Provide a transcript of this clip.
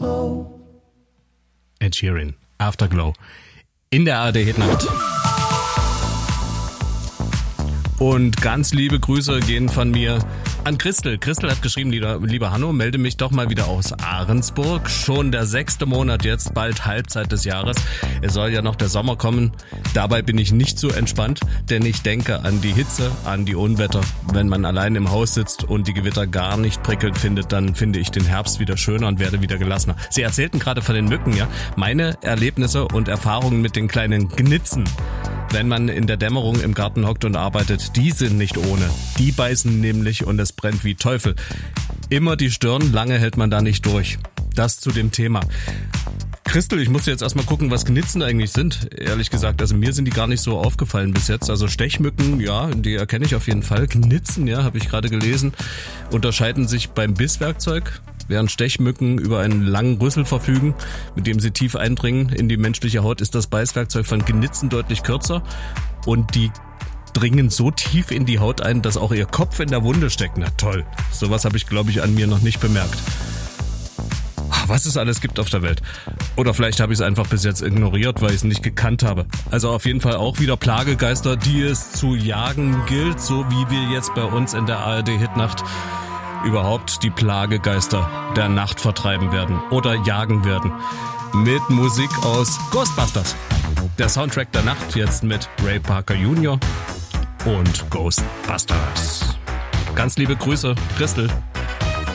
Ed Sheeran, Afterglow. In der ARD-Hitnacht. Und ganz liebe Grüße gehen von mir an Christel. Christel hat geschrieben, lieber Hanno, melde mich doch mal wieder aus Ahrensburg. Schon der 6. Monat jetzt, bald Halbzeit des Jahres. Es soll ja noch der Sommer kommen. Dabei bin ich nicht so entspannt, denn ich denke an die Hitze, an die Unwetter. Wenn man allein im Haus sitzt und die Gewitter gar nicht prickelnd findet, dann finde ich den Herbst wieder schöner und werde wieder gelassener. Sie erzählten gerade von den Mücken, ja. Meine Erlebnisse und Erfahrungen mit den kleinen Gnitzen, wenn man in der Dämmerung im Garten hockt und arbeitet, die sind nicht ohne. Die beißen nämlich und es brennt wie Teufel. Immer die Stirn, lange hält man da nicht durch. Das zu dem Thema. Christel, ich musste jetzt erstmal gucken, was Gnitzen eigentlich sind. Ehrlich gesagt, also mir sind die gar nicht so aufgefallen bis jetzt. Also Stechmücken, ja, die erkenne ich auf jeden Fall. Gnitzen, ja, habe ich gerade gelesen, unterscheiden sich beim Bisswerkzeug. Während Stechmücken über einen langen Rüssel verfügen, mit dem sie tief eindringen in die menschliche Haut, ist das Beißwerkzeug von Gnitzen deutlich kürzer und die dringen so tief in die Haut ein, dass auch ihr Kopf in der Wunde steckt. Na toll, sowas habe ich, glaube ich, an mir noch nicht bemerkt. Was es alles gibt auf der Welt. Oder vielleicht habe ich es einfach bis jetzt ignoriert, weil ich es nicht gekannt habe. Also auf jeden Fall auch wieder Plagegeister, die es zu jagen gilt, so wie wir jetzt bei uns in der ARD-Hitnacht überhaupt die Plagegeister der Nacht vertreiben werden oder jagen werden. Mit Musik aus Ghostbusters. Der Soundtrack der Nacht jetzt mit Ray Parker Jr. und Ghostbusters. Ganz liebe Grüße, Christel.